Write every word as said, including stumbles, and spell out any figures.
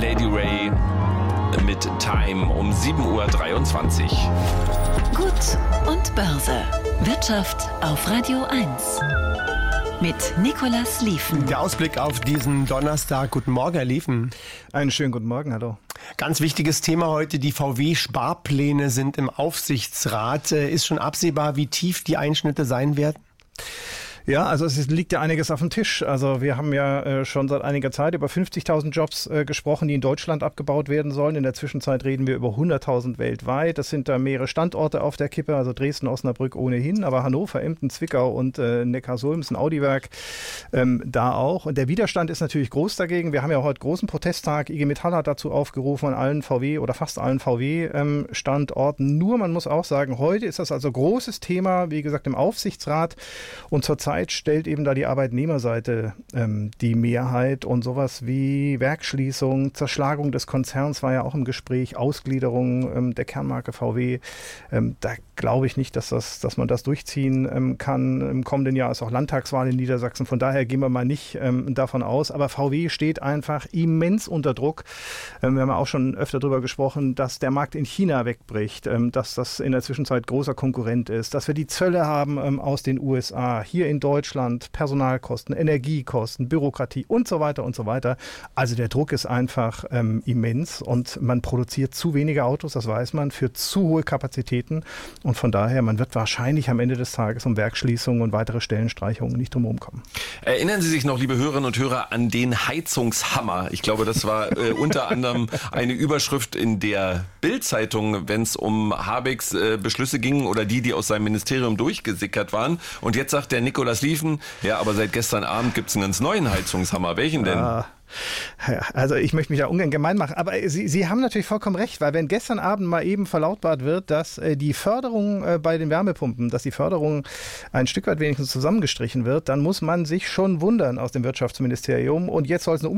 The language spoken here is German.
Lady Ray mit Time um sieben Uhr dreiundzwanzig. Gut und Börse. Wirtschaft auf Radio eins. Mit Nicolas Lieven. Der Ausblick auf diesen Donnerstag. Guten Morgen, Herr Lieven. Einen schönen guten Morgen, hallo. Ganz wichtiges Thema heute. Die V W-Sparpläne sind im Aufsichtsrat. Ist schon absehbar, wie tief die Einschnitte sein werden? Ja, also es liegt ja einiges auf dem Tisch. Also wir haben ja äh, schon seit einiger Zeit über fünfzigtausend Jobs äh, gesprochen, die in Deutschland abgebaut werden sollen. In der Zwischenzeit reden wir über hunderttausend weltweit. Das sind da mehrere Standorte auf der Kippe, also Dresden, Osnabrück ohnehin, aber Hannover, Emden, Zwickau und äh, Neckarsulm ist ein Audiwerk ähm, da auch. Und der Widerstand ist natürlich groß dagegen. Wir haben ja heute großen Protesttag. I G Metall hat dazu aufgerufen an allen V W oder fast allen V W-Standorten. Ähm, Nur man muss auch sagen, heute ist das also großes Thema, wie gesagt, im Aufsichtsrat und zurzeit stellt eben da die Arbeitnehmerseite ähm, die Mehrheit und sowas wie Werksschließung, Zerschlagung des Konzerns war ja auch im Gespräch, Ausgliederung ähm, der Kernmarke V W. Ähm, da glaube ich nicht, dass, das, dass man das durchziehen ähm, kann. Im kommenden Jahr ist auch Landtagswahl in Niedersachsen, von daher gehen wir mal nicht ähm, davon aus. Aber V W steht einfach immens unter Druck. Ähm, wir haben ja auch schon öfter darüber gesprochen, dass der Markt in China wegbricht, ähm, dass das in der Zwischenzeit großer Konkurrent ist, dass wir die Zölle haben ähm, aus den U S A, hier in Deutschland, Personalkosten, Energiekosten, Bürokratie und so weiter und so weiter. Also der Druck ist einfach ähm, immens und man produziert zu wenige Autos, das weiß man, für zu hohe Kapazitäten und von daher, man wird wahrscheinlich am Ende des Tages um Werksschließungen und weitere Stellenstreichungen nicht drum herum kommen. Erinnern Sie sich noch, liebe Hörerinnen und Hörer, an den Heizungshammer? Ich glaube, das war äh, unter anderem eine Überschrift in der Bild-Zeitung, wenn es um Habecks äh, Beschlüsse ging oder die, die aus seinem Ministerium durchgesickert waren. Und jetzt sagt der Nicolas Lieven, ja, aber seit gestern Abend gibt es einen ganz neuen Heizungshammer. Welchen denn? Ah. Ja, also ich möchte mich da ungern gemein machen, aber Sie, Sie haben natürlich vollkommen recht, weil wenn gestern Abend mal eben verlautbart wird, dass äh, die Förderung äh, bei den Wärmepumpen, dass die Förderung ein Stück weit wenigstens zusammengestrichen wird, dann muss man sich schon wundern aus dem Wirtschaftsministerium und jetzt soll es eine